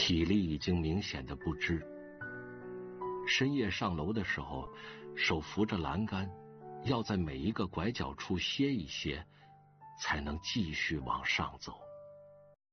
体力已经明显的不支。深夜上楼的时候，手扶着栏杆，要在每一个拐角处歇一歇，才能继续往上走。